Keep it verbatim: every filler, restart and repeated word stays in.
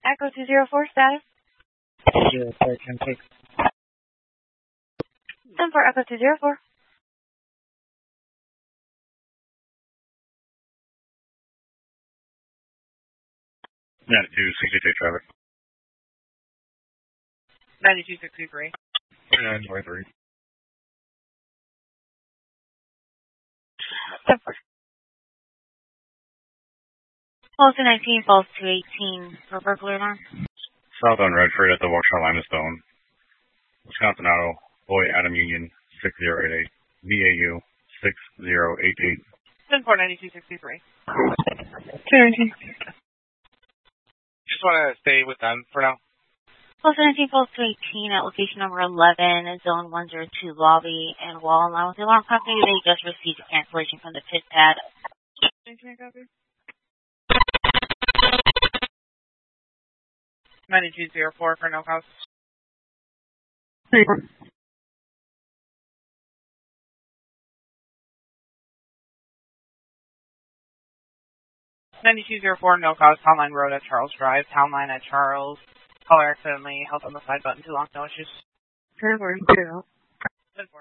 Echo two zero four status. Zero four ten six. ten four Echo two zero four. ninety-two sixty-three traffic. ninety-two sixty-three. nine twenty-three. ten four. Falls to nineteen, falls to eighteen for burglar alarm. South on Redford at the Waukesha Limestone. Wisconsin Auto, Boy Adam Union, six zero eight eight. V A U, six zero eight eight. ten four ninety-two sixty-three. two nineteen. Just want to stay with them for now. Falls to nineteen, falls to eighteen at location number eleven, zone one zero two lobby, and while in line with the alarm company, they just received a cancellation from the pit pad. ninety-two oh four for no cause. ninety-two oh four, no cause, Town Line Road at Charles Drive, Town Line at Charles. Caller accidentally held on the side button too long, no issues. Trevor, zero.